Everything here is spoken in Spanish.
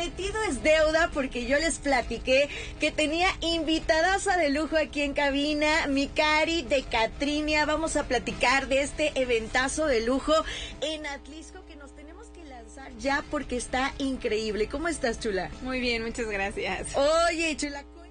prometido es deuda, porque yo les platiqué que tenía invitadaza de lujo aquí en cabina, mi Cari de Catrinia. Vamos a platicar de este eventazo de lujo en Atlisco que nos tenemos que lanzar ya porque está increíble. ¿Cómo estás, chula? Muy bien, muchas gracias. Oye, chula,